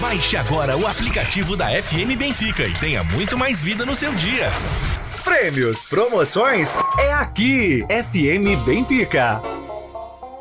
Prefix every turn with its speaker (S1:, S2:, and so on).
S1: Baixe agora o aplicativo da FM Benfica e tenha muito mais vida no seu dia.
S2: Prêmios, promoções, é aqui, FM Benfica.